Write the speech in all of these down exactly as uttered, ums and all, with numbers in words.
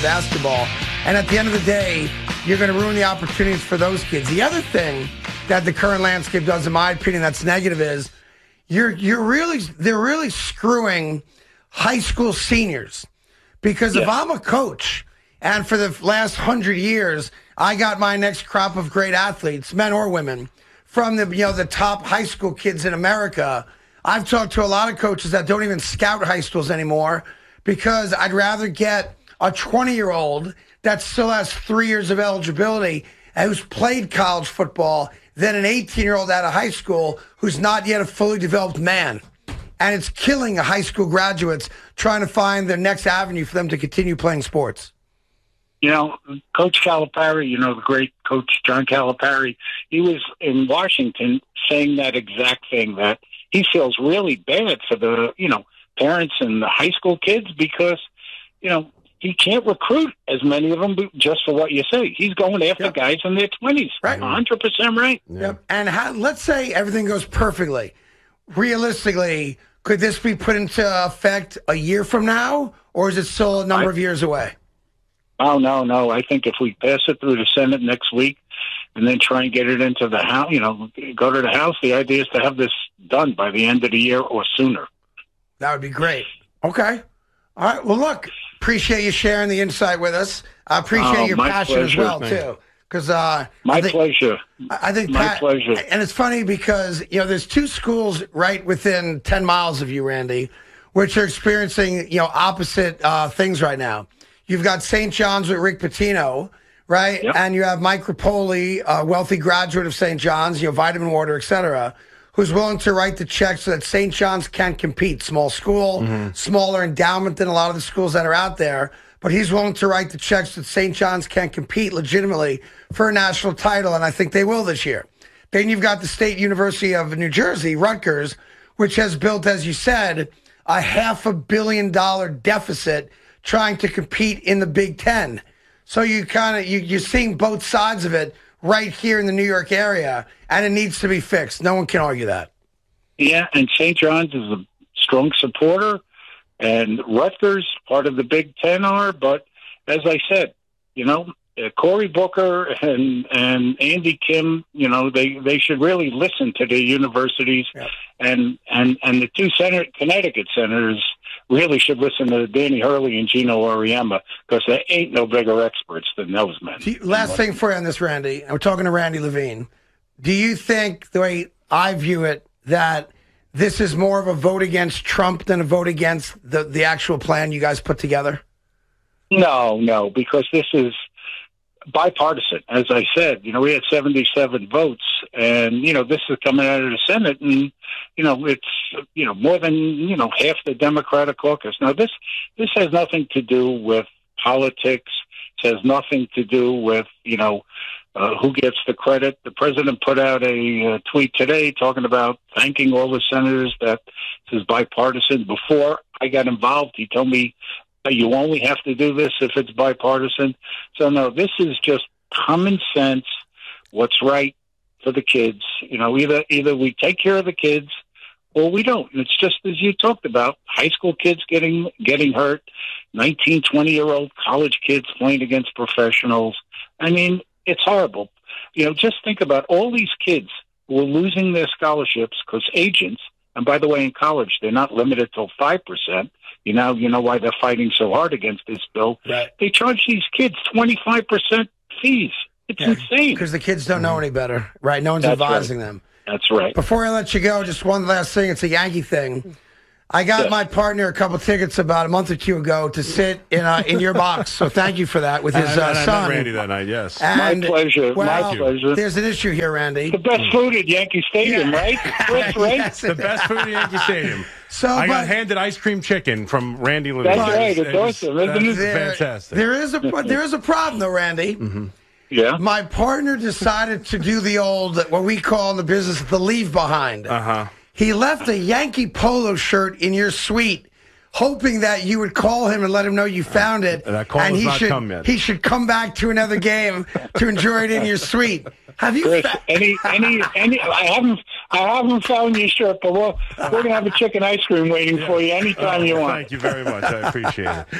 basketball. And at the end of the day, you're going to ruin the opportunities for those kids. The other thing that the current landscape does, in my opinion, that's negative is you're you're really they're really screwing high school seniors. Because yeah. if I'm a coach and for the last hundred years I got my next crop of great athletes, men or women, from the you know the top high school kids in America, I've talked to a lot of coaches that don't even scout high schools anymore because I'd rather get a twenty-year-old that still has three years of eligibility and who's played college football than an eighteen-year-old out of high school who's not yet a fully developed man. And it's killing high school graduates trying to find their next avenue for them to continue playing sports. You know, Coach Calipari, you know, the great Coach John Calipari, he was in Washington saying that exact thing, that he feels really bad for the, you know, parents and the high school kids because, you know, he can't recruit as many of them just for what you say. He's going after yep. guys in their twenties. Right. one hundred percent right. Yep. And how, let's say everything goes perfectly. Realistically, could this be put into effect a year from now, or is it still a number I, of years away? Oh, no, no. I think if we pass it through the Senate next week and then try and get it into the House, you know, go to the House, the idea is to have this done by the end of the year or sooner. That would be great. Okay. All right. Well, look, appreciate you sharing the insight with us. I appreciate oh, your passion pleasure. as well, too. Because uh, my I think, pleasure. I think my Pat, pleasure. And it's funny because you know there's two schools right within ten miles of you, Randy, which are experiencing you know opposite uh, things right now. You've got Saint John's with Rick Pitino, right, yep. and you have Mike Rapoli, a wealthy graduate of Saint John's, you know, vitamin water, et cetera, who's willing to write the check so that Saint John's can compete. Small school, mm-hmm. smaller endowment than a lot of the schools that are out there. But he's willing to write the checks that Saint John's can compete legitimately for a national title, and I think they will this year. Then you've got the State University of New Jersey, Rutgers, which has built, as you said, a half a billion dollar deficit trying to compete in the Big Ten. So you kind of you, you're seeing both sides of it right here in the New York area, and it needs to be fixed. No one can argue that. Yeah, and Saint John's is a strong supporter. And Rutgers, part of the Big Ten are, but as I said, you know, uh, Cory Booker and and Andy Kim, you know, they, they should really listen to the universities, yep. and, and and the two Senate, Connecticut senators really should listen to Danny Hurley and Gino Auriemma because there ain't no bigger experts than those men. You, last thing for you on this, Randy, and we're talking to Randy Levine. Do you think, the way I view it, that this is more of a vote against Trump than a vote against the, the actual plan you guys put together? No, no, because this is bipartisan. As I said, you know, we had seventy-seven votes, and, you know, this is coming out of the Senate, and, you know, it's, you know, more than, you know, half the Democratic caucus. Now, this, this has nothing to do with politics. It has nothing to do with, you know, Uh, who gets the credit. The president put out a uh, tweet today talking about thanking all the senators that this is bipartisan. Before I got involved, he told me that you only have to do this if it's bipartisan. So, no, this is just common sense, what's right for the kids. You know, either either we take care of the kids or we don't. And it's just as you talked about, high school kids getting getting hurt, nineteen, twenty-year-old college kids playing against professionals. I mean, it's horrible. You know, just think about all these kids who are losing their scholarships because agents, and by the way, in college, they're not limited till five percent. You know, you know why they're fighting so hard against this bill. Right. They charge these kids twenty-five percent fees. It's yeah, insane. Because the kids don't know any better, right? No one's That's advising right. them. That's right. Before I let you go, just one last thing. It's a Yankee thing. I got yes. my partner a couple tickets about a month or two ago to sit in uh, in your box. So thank you for that with his and, uh, and son. I met Randy that night, yes. And, my pleasure. Well, my pleasure. There's an issue here, Randy. The best food at Yankee Stadium, yeah. right? Chris, right? Yes, the best food at Yankee Stadium. So I but, got handed ice cream chicken from Randy Levine. That's right. It's, it's awesome, isn't it? There, fantastic. There is a there is a problem though, Randy. Mm-hmm. Yeah. My partner decided to do the old, what we call in the business, the leave behind. Uh huh. He left a Yankee polo shirt in your suite, hoping that you would call him and let him know you found it. Uh, that call and has he not should, come yet. He should come back to another game to enjoy it in your suite. Have you? Chris, fa- any, any, any? I haven't, I haven't found your shirt, but we'll, we're gonna have a chicken ice cream waiting yeah. for you anytime oh, you want. Thank you very much. I appreciate it.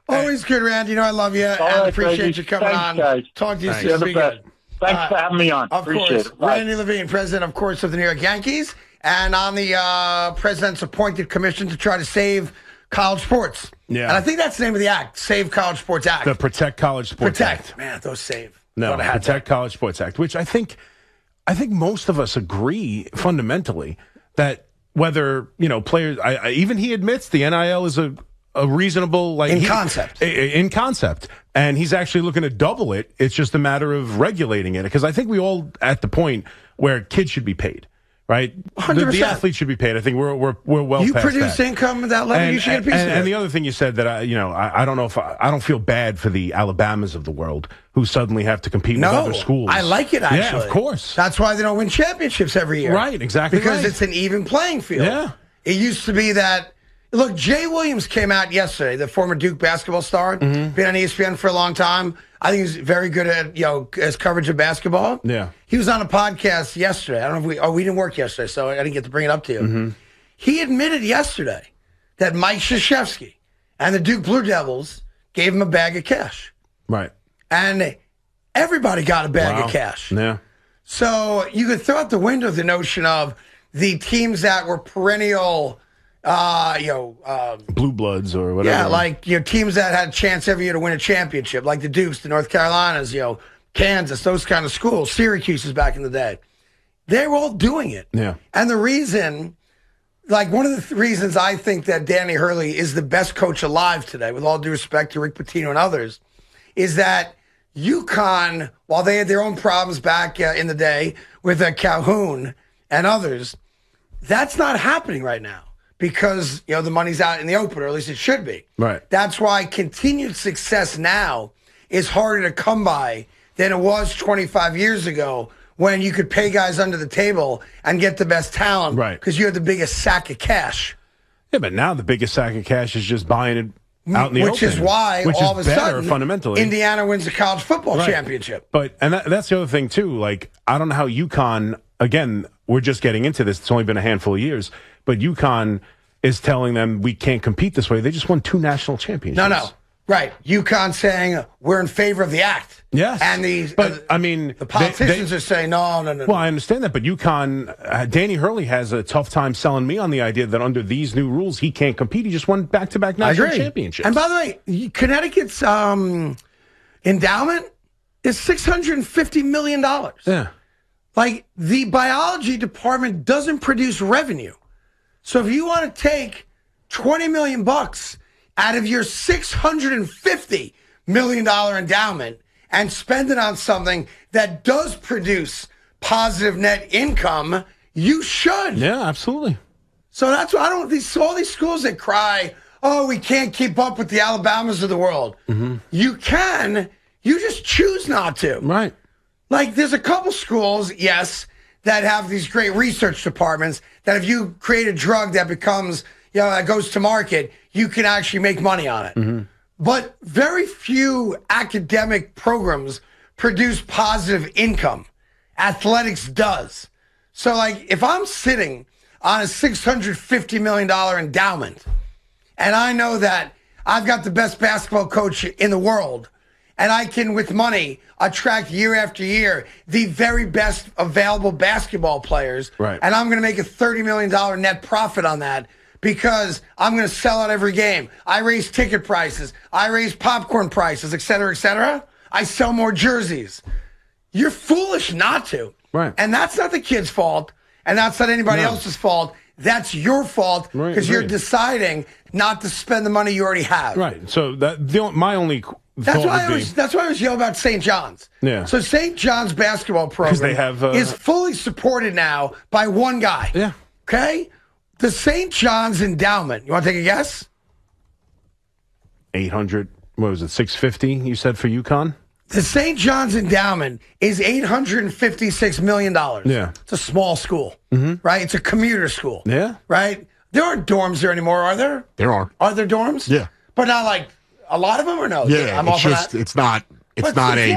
Always good, Randy. You know I love you, and right, appreciate Randy. you coming Thanks, on. guys. Talk to you Thanks. soon. You're the Be best. good. Thanks Uh, for having me on. Of Appreciate course. it. Bye. Randy Levine, president, of course, of the New York Yankees, and on the uh, president's appointed commission to try to save college sports. Yeah. And I think that's the name of the act, Save College Sports Act. The Protect College Sports Protect. Act. Man, those save. No, Thought I had Protect that. College Sports Act, which I think, I think most of us agree fundamentally that whether, you know, players, I, I, even he admits the N I L is a, a reasonable, like. In he- concept. i- i- In concept. And he's actually looking to double it. It's just a matter of regulating it. Because I think we all at the point where kids should be paid, right? one hundred The, the percent. athletes should be paid. I think we're, we're, we're well You past produce that. income at that level, And, you should get a piece and, of and it. the other thing you said that I, you know, I, I don't know if I, I don't feel bad for the Alabamas of the world who suddenly have to compete No, with other schools. I like it, actually. Yeah, of course. That's why they don't win championships every year. Right, exactly Because right. it's an even playing field. Yeah. It used to be that. Look, Jay Williams came out yesterday, the former Duke basketball star, Mm-hmm. been on E S P N for a long time. I think he's very good at, you know, his coverage of basketball. Yeah. He was on a podcast yesterday. I don't know if we, oh, we didn't work yesterday, so I didn't get to bring it up to you. Mm-hmm. He admitted yesterday that Mike Krzyzewski and the Duke Blue Devils gave him a bag of cash. Right. And everybody got a bag Wow. of cash. Yeah. So you could throw out the window the notion of the teams that were perennial, uh, you know, um, Blue Bloods or whatever. yeah, like you know, teams that had a chance every year to win a championship, like the Dukes, the North Carolinas, you know, Kansas, those kind of schools, Syracuse back in the day. They were all doing it. Yeah. And the reason, like one of the th- reasons I think that Danny Hurley is the best coach alive today, with all due respect to Rick Pitino and others, is that UConn, while they had their own problems back uh, in the day with uh, Calhoun and others, that's not happening right now because, you know, the money's out in the open, or at least it should be. Right. That's why continued success now is harder to come by than it was twenty-five years ago when you could pay guys under the table and get the best talent Right. because you had the biggest sack of cash. Yeah, but now the biggest sack of cash is just buying it out in the Which open. is why which all is of a better sudden fundamentally. Indiana wins the college football Right. championship. But and that, that's the other thing too. Like I don't know how UConn. Again, we're just getting into this. It's only been a handful of years, but UConn is telling them we can't compete this way. They just won two national championships. No, no. Right. UConn saying we're in favor of the act. Yes. And the But, uh, I mean, the politicians they- are saying no, no, no. Well, no. I understand that, but UConn, uh, Danny Hurley has a tough time selling me on the idea that under these new rules he can't compete. He just won back-to-back I national agree. championships. And by the way, Connecticut's um, endowment is six hundred fifty million dollars. yeah, Like the biology department doesn't produce revenue. So if you want to take twenty million bucks out of your six hundred fifty million dollars endowment and spend it on something that does produce positive net income, you should. yeah, absolutely. So that's why I don't, these, all these schools that cry, oh, we can't keep up with the Alabamas of the world. Mm-hmm. You can, you just choose not to. Right. Like, there's a couple schools, yes, that have these great research departments that if you create a drug that becomes, you know, that goes to market, you can actually make money on it. Mm-hmm. But very few academic programs produce positive income. Athletics does. So, like, if I'm sitting on a six hundred fifty million dollars endowment and I know that I've got the best basketball coach in the world, and I can, with money, attract year after year the very best available basketball players. Right. And I'm going to make a thirty million dollars net profit on that because I'm going to sell out every game. I raise ticket prices. I raise popcorn prices, et cetera, et cetera. I sell more jerseys. You're foolish not to. Right. And that's not the kid's fault. And that's not anybody No. else's fault. That's your fault Right, because you're agreed. deciding not to spend the money you already have. Right. So that the, my only qu- That's thought why I would be, was. That's why I was yelling about Saint John's. Yeah. So Saint John's basketball program they have, uh, is fully supported now by one guy. Yeah. Okay. The Saint John's endowment. You want to take a guess? eight hundred, what was it, six fifty you said for UConn? The Saint John's endowment is eight hundred fifty-six million dollars. Yeah. It's a small school, mm-hmm. right? It's a commuter school. Yeah. Right? There aren't dorms there anymore, are there? There are. Are there dorms? Yeah. But not like a lot of them or no? Yeah, I'm it's off of just that. it's not it's But not it's a